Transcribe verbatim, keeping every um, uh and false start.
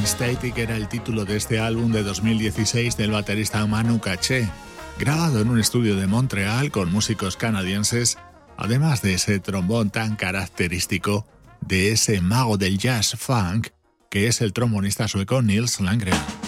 Static era el título de este álbum de dos mil dieciséis del baterista Manu Katché, grabado en un estudio de Montreal con músicos canadienses, además de ese trombón tan característico de ese mago del jazz funk que es el trombonista sueco Nils Landgren.